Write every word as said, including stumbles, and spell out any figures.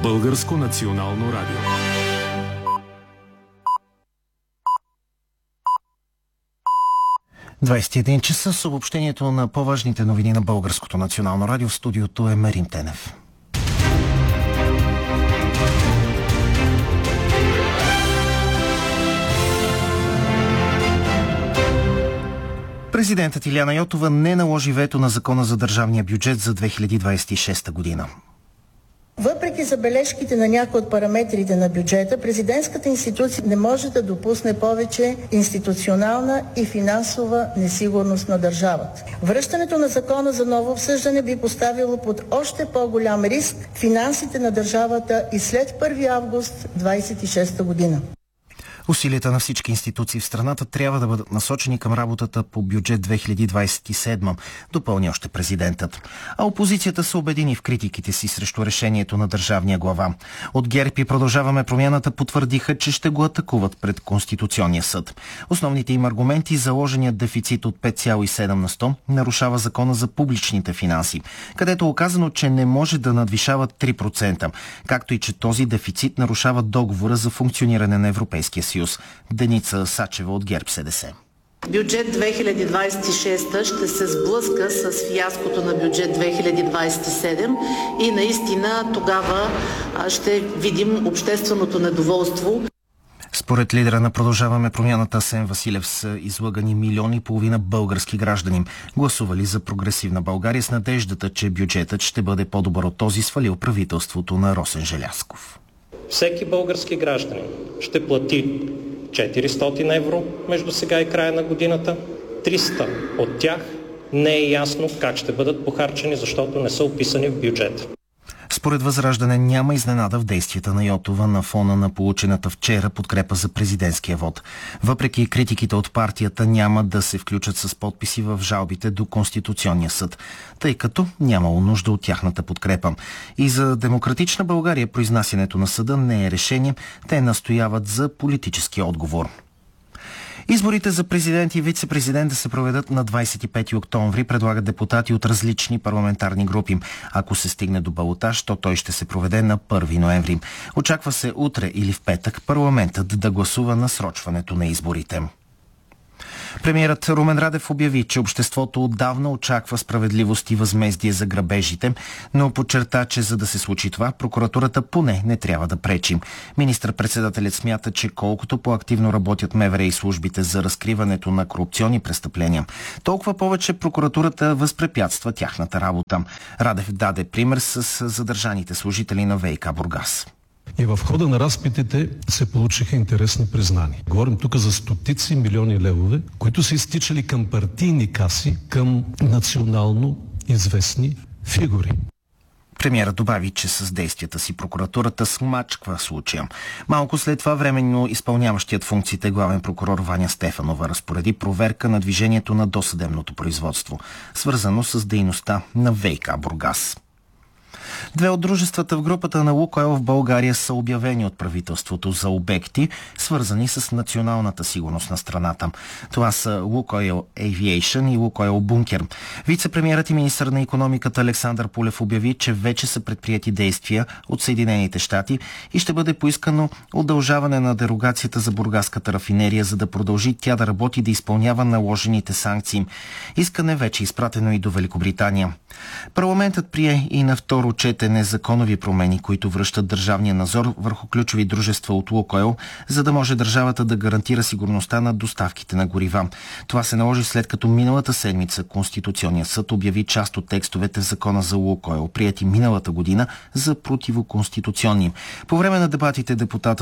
Българско национално радио. двадесет и един часа, съобщението на по-важните новини на Българското национално радио. В студиото е Марин Тенев. Президентът Илияна Йотова не наложи вето на закона за държавния бюджет за две хиляди двадесет и шеста година. Въпреки забележките на някои от параметрите на бюджета, президентската институция не може да допусне повече институционална и финансова несигурност на държавата. Връщането на закона за ново обсъждане би поставило под още по-голям риск финансите на държавата и след първи август двадесет и шеста година. Усилията на всички институции в страната трябва да бъдат насочени към работата по бюджет две хиляди двадесет и седма, допълни още президентът. А опозицията се обедини в критиките си срещу решението на държавния глава. От ГЕРБ и Продължаваме промяната потвърдиха, че ще го атакуват пред Конституционния съд. Основните им аргументи: заложеният дефицит от пет цяло и седем на сто нарушава закона за публичните финанси, където е указано, че не може да надвишава три процента, както и че този дефицит нарушава договора за функциониране на Европейския съюз. Деница Сачева от ГЕРБ СДС. Бюджет две хиляди двадесет и шеста ще се сблъска с фиаското на бюджет две хиляди двадесет и седем и наистина тогава ще видим общественото недоволство. Според лидера на Продължаваме промяната Асен Василев са излъгани милиони и половина български граждани, гласували за прогресивна България с надеждата, че бюджетът ще бъде по-добър от този, свалил правителството на Росен Желязков. Всеки български гражданин ще плати четиристотин евро между сега и края на годината. триста от тях не е ясно как ще бъдат похарчени, защото не са описани в бюджета. Според Възраждане няма изненада в действията на Йотова на фона на получената вчера подкрепа за президентския вод. Въпреки критиките от партията, няма да се включат с подписи в жалбите до Конституционния съд, тъй като нямало нужда от тяхната подкрепа. И за Демократична България произнасянето на съда не е решение, те настояват за политически отговор. Изборите за президент и вице-президент да се проведат на двадесет и пети октомври, предлагат депутати от различни парламентарни групи. Ако се стигне до балотаж, то той ще се проведе на първи ноември. Очаква се утре или в петък парламентът да гласува насрочването на изборите. Премиерът Румен Радев обяви, че обществото отдавна очаква справедливост и възмездие за грабежите, но подчерта, че за да се случи това, прокуратурата поне не трябва да пречи. Министър-председателят смята, че колкото по-активно работят МВР и службите за разкриването на корупционни престъпления, толкова повече прокуратурата възпрепятства тяхната работа. Радев даде пример с задържаните служители на ВиК Бургас. И в хода на разпитите се получиха интересни признания. Говорим тук за стотици милиони левове, които са изтичали към партийни каси, към национално известни фигури. Премиерът добави, че с действията си прокуратурата смачква случая. Малко след това временно изпълняващият функциите главен прокурор Ваня Стефанова разпореди проверка на движението на досъдебното производство, свързано с дейността на ВиК Бургас. Две от дружествата в групата на Лукойл в България са обявени от правителството за обекти, свързани с националната сигурност на страната. Това са Лукойл Aviation и Лукойл Бункер. Вице-премиерът и министър на икономиката Александър Пулев обяви, че вече са предприяти действия от Съединените щати и ще бъде поискано удължаване на дерогацията за бургаската рафинерия, за да продължи тя да работи и да изпълнява наложените санкции. Искане вече изпратено и до Великобритания. Парламентът прие и на второ четене законови промени, които връщат държавния надзор върху ключови дружества от Лукойл, за да може държавата да гарантира сигурността на доставките на горива. Това се наложи след като миналата седмица Конституционният съд обяви част от текстовете в закона за Лукойл, приети миналата година, за противоконституционни. По време на дебатите депутатът